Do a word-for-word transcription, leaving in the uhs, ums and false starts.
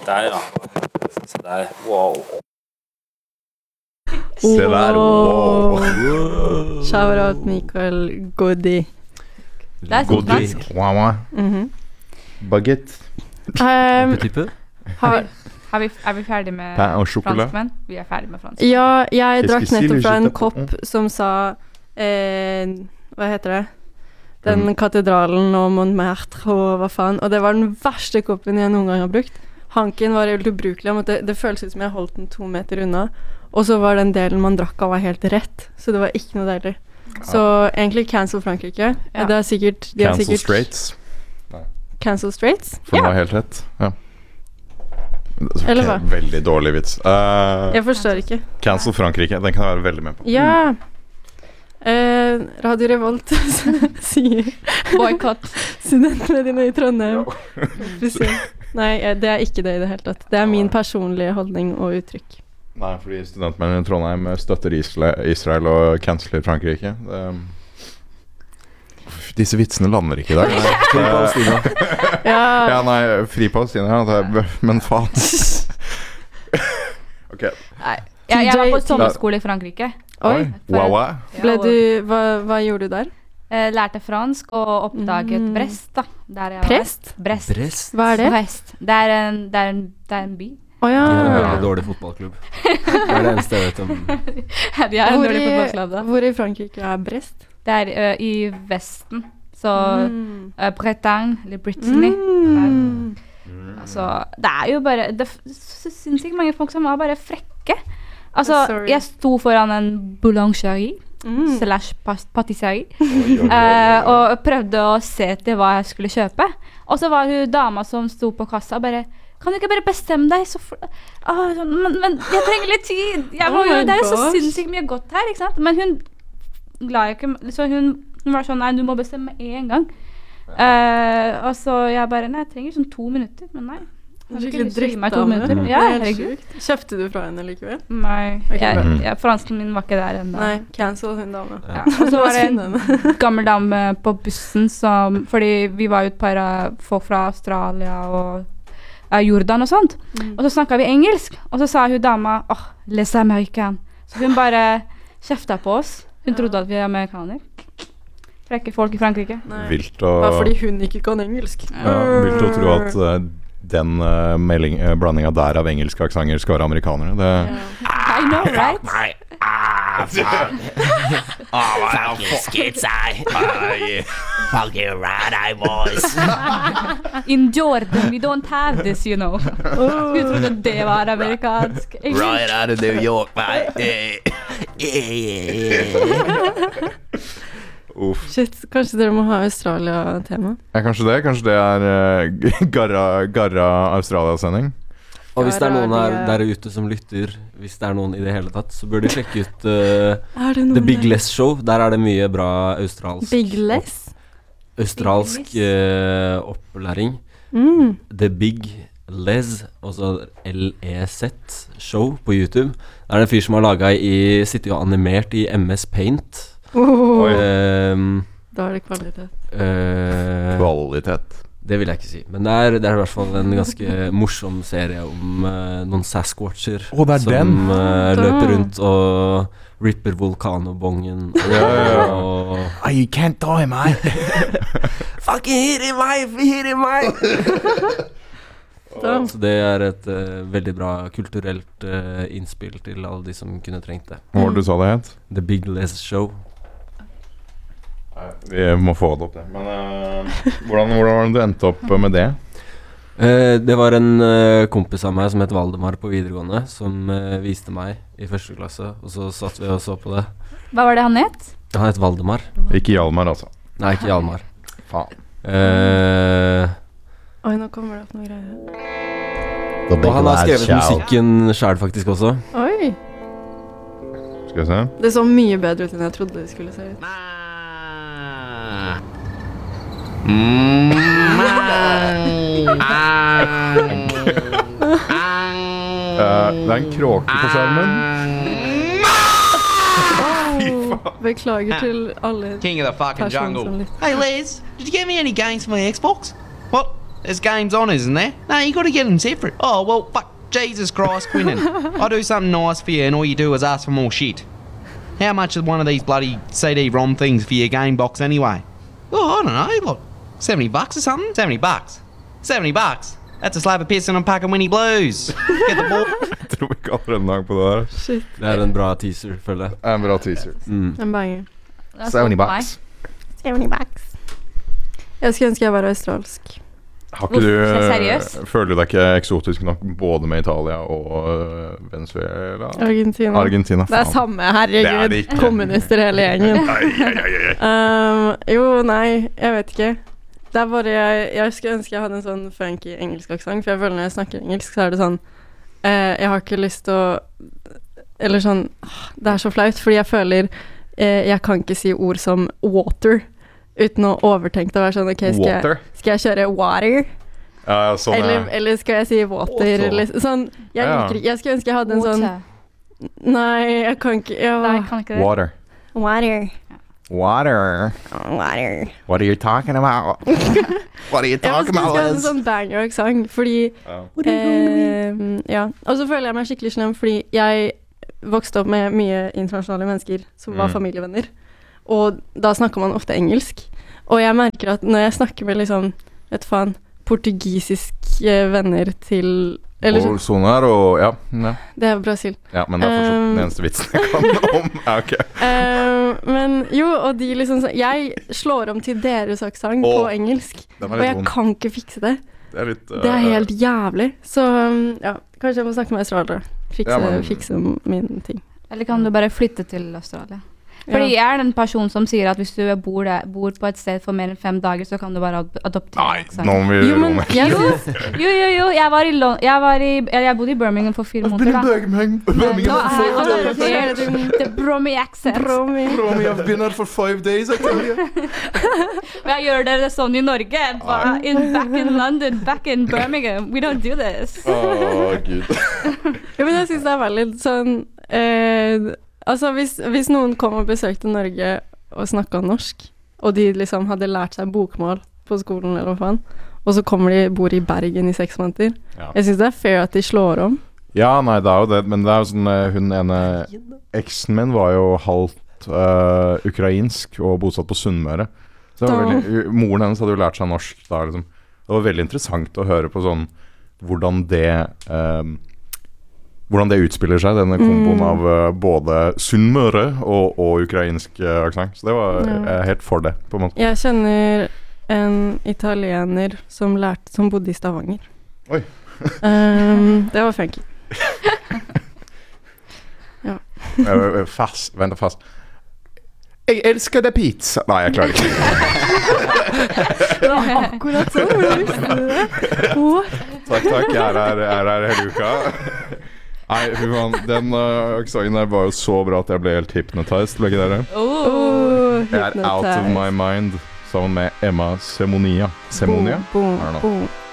Der, ja. Se der. Wow. Se der. Wow. Shout out Mikael Godi. Det er sånn fransk. Wow, wow. Mhm. Baguette. Um, Type? har, Har vi, er vi ferdig med Pain og chocolat. franskmenn? Vi er ferdig med fransk. ja, jeg Qu'est-ce drakk que c'est, nettopp le fra en jus de kopp papillon? som sa eh, hva heter det? Den Mm. katedralen og Montmartre og hva faen. Og det var den verste koppen jeg noen gang har brukt. Hanken var helt ubrukelig. Jeg måtte, det føltes ut som jeg holdt den to meter unna. Og så var den delen man drakk av var helt rett. Så det var ikke noe deilig. Så egentlig cancel Frankrike. Ja. Det er sikkert, de har Cancel sikkert Straits. Cancel Straits? For den var helt rett. Ja. Eller Ok, hva? Veldig dårlig vits. Uh, Jeg forstår ikke. Cancel Frankrike. Den kan jeg være veldig med på. Ja. Eh, Radio Revolt sier Boykott. studentmediene i Trondheim. Nei, eh, det er ikke det i det hele tatt. Det er min personlige holdning og uttrykk. Nei, fordi studentmennene i Trondheim støtter Isla- Israel og canceler Frankrike. Det, Uff, disse vitsene lander ikke i dag. Fri Palestina. Ja, Ja, nei, fri Palestina, det er, men faen. Ok. Nei. Jeg, jeg var på T J sommerskole i Frankrike. Oi. Wow, wow. ble du, hva, hva gjorde du der? Eh, lærte fransk og oppdaget Mm. Brest, da. Der jeg var. Prest? Brest. Brest. Hva er det? Brest. Det er en, det er en, det er en by. Å ja. Det er en veldig dårlig fotballklubb. Det er det eneste jeg vet om. De er en Hvor dårlig i, fotballklubb, da. hvor i Frankrike er Brest? Det er ø, i Vesten. Så Mm. ø, Bretagne, eller Brittany. Mm. Altså, det er jo bare Det er så sinnssykt mange folk som var bare frekke. Altså, Sorry. jeg sto foran en boulangerie Mm. slash pas- patisserie eh, og prøvde å se til hva jeg skulle kjøpe. Og så var hun dama som sto på kassa og bare Kan du ikke bare bestemme deg? Så for, ah, sånn, men, men jeg trenger litt tid. Jeg må, Oh my jo- det er jo så gosh. sinnssykt mye godt her, ikke sant? Men hun la ikke Så hun, hun var sånn Nei, du må bestemme med en gang. Eh, og så jeg bare Nei, jeg trenger sånn to minutter. Men nei. Kan du ikke Skikkelig gi meg to drittdame. minutter? Det Ja, er helt herregud. sjukt. Kjøpte du fra henne likevel? Nei. Ok, Jeg, bra. jeg, fransken min var ikke der ennå. Nei, cancel hun dame. Ja. Og så var det en Synd gammel dame på bussen som Fordi vi var jo et par av folk fra Australia og uh, Jordan og sånt. Mm. Og så snakka vi engelsk, og så sa hun dama åh, oh, les american. Så hun bare kjefta på oss. Hun trodde at vi er amerikaner. Frekke folk i Frankrike. Nei. Vilt å, Bare fordi hun ikke kan engelsk. ja, vilt å tro at uh, den uh, melding, uh, blandinga der av engelske aksanger skal være amerikanere. Det, I know, right? Fucking skits, I. Fucking right, I was. In Jordan, we don't have this, you know. Hun trodde det var amerikansk. Right out of New York, mate. Yeah, yeah, yeah. uff. Shit, kanskje dere må ha Australia-tema? Ja, kanskje det? Kanskje det er uh, Garra, Garra Australia-sending? Og hvis det er noen her Garage. der ute som lytter, hvis det er noen i det hele tatt, så bør de sjekke ut uh, Er det noen The Big der? Les Show. Der er det mye bra australsk Big Less? australsk Big uh, opplæring. Mm. The Big Les, altså L E Z show på YouTube. Det er det en fyr som har laget i, sitter jo animert i M S Paint. Oh, Um, da er det kvalitet. uh, Kvalitet. Det vil jeg ikke si, men det er, det er i hvert fall en ganske morsom serie om uh, noen Sasquatcher Å, det er som den. uh, løper rundt og ripper vulkanobongen og, Ja, ja, ja. og Oh, you can't die, mate. fucking hit him, mate, hit him, mate. Så det er et uh, veldig bra kulturelt uh, innspill til alle de som kunne trengt det. Hva var det du sa det het? The Big Les Show. Vi må få det opp det. Men uh, hvordan, hvordan var det du endte opp med det? Eh, det var en eh, kompis av meg som het Valdemar på videregående, som eh, viste meg i første klasse, og så satt vi og så på det. Hva var det han het? Han het Valdemar. Ikke Hjalmar, altså. Nei, ikke Hjalmar. Faen. Eh, Oi, nå kommer det opp noe greier. og han har skrevet musikken selv faktisk også. Oi, Skal vi se. det så mye bedre ut enn jeg trodde det skulle se ut. Uh, det er en kråke på skjermen. Oh, beklager til alle King of the fucking personer jungle. som lytter. Hey Liz, did you get me any games for my Xbox? What? There's games on, isn't there? No, you got to get them separate. Oh, well, fuck, Jesus Christ, Quinnan. I do something nice for you and all you do is ask for more shit. How much is one of these bloody C D ROM things for your game box anyway? Oh, I don't know, look, seventy bucks or something? seventy bucks. seventy bucks. That's a slab of piss and a pack of Winnie Blues. Get the ball. Jeg tror vi kaller en dag på det der. Shit. Det er en bra teaser, føler jeg. En bra teaser. Mm. En banger. Det er seventy sånn for meg. bucks. seventy bucks. Jeg skulle ønske jeg var australsk. Har ikke du, Hvorfor? Seriøst? føler du deg ikke eksotisk nok både med Italia og øh, Venezuela? Argentina. Argentina, Det er faen. samme, Det er herregud. det ikke. Kommunister hele gjengen. Ai, ai, ai, ai. Um, jo, nei, jeg vet ikke. Det er bare jeg, jeg skulle ønske jeg hadde en sånn funky engelsk aksent, for jeg føler når jeg snakker engelsk, så er det sånn eh, jeg har ikke lyst til å Eller sånn det er så flaut, fordi jeg føler eh, jeg kan ikke si ord som water uten å overtenke å være sånn ok, skal jeg, Water? skal jeg kjøre water? Ja, ja, sånn Eller, er eller skal jeg si water? Water. Eller, sånn, jeg Ja. liker ikke Jeg skulle ønske jeg hadde en sånn Water. Nei, jeg kan ikke ja. Nei, jeg kan ikke det. Water. Water. Water. Water. What are you talking about? What are you Jeg talking skulle about? ønske jeg hadde en sånn banger-aksent, fordi Ja. Eh, ja. Og så føler jeg meg skikkelig slem, fordi jeg vokste opp med mye internasjonale mennesker som var Mm. familievenner. Og da snakker man ofte engelsk. Og jeg merker at når jeg snakker med liksom, vet faen, portugisiske venner til eller så, Bolsonaro og ja, ja. Det er Brasil. Ja, men det er fortsatt Um, den eneste vitsen jeg kan om. Ja, ok. Eh, men jo, og de liksom så, jeg slår om til deres aksent på Åh, engelsk. Den Og er jeg litt vond. kan ikke fikse det. Det er litt Det er øh, helt jævlig. Så um, ja, kanskje jeg må snakke med australiere. Fikse, Ja, men- fikse min ting. Eller kan du bare flytte til Australia? Fordi jeg er den personen som sier at hvis du bor, der, bor på et sted for mer enn fem dager, så kan du bare ad adoptere. Nei, aksent. nå må vi Jo, men roe ned. jeg Jo, jo, jo, jo. Jeg var i Lon jeg var i eller jeg bodde i Birmingham for fire måneder, da. Birmingham. Nå Birmingham er for jeg five days. adoptert til Brommy accent. Romy. Romy, I've been here for five days, I tell you. Og jeg gjør dere det sånn i Norge. Ba, in, back in London, back in Birmingham. We don't do this. Å, Gud. Ja, men jeg synes det er veldig sånn eh, altså hvis, hvis noen kom og besøkte Norge og snakket norsk, og de liksom hadde lært seg bokmål på skolen eller hva faen, og så kommer de bor i Bergen i seks måneder. Ja. Jeg synes det er fair at de slår om. Ja, nei, det er jo det, men det er jo sånn eh, hun ene eksen min var jo halvt øh, ukrainsk og bosatt på Sunnmøre. Så det var veldig, moren hennes hadde jo lært seg norsk da, liksom. Det var veldig interessant å høre på sånn hvordan det øh, hvordan det utspiller seg, denne komboen Mm. av øh, både Sunnmøre og, og ukrainsk øh, aksent. Så det var Ja. jeg er helt for det, på en måte. Jeg kjenner en italiener som lærte, som bodde i Stavanger. Oi. um, det var funky. Eh, Fast, vent fast. Jeg elsker det pizza. Nei, jeg klarer ikke. Det var akkurat sånn, hvordan visste du det? What? Takk, takk. Jeg er her, jeg er her hele uka. Nei, fy faen. Den uh, aksenten der var jo så bra at jeg ble helt hypnotized, begge dere. Oh, Jeg er out of my mind sammen med Emma Semonia. Semonia? Boom, I don't boom, know. boom.